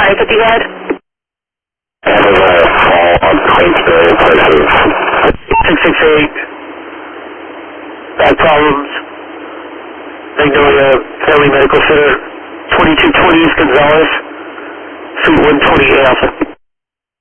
drive that you had? Having a fall on Queensbury places. 668. Back problems. Magnolia Family Medical Center. 2220 East Gonzales. Suite 120 Alpha.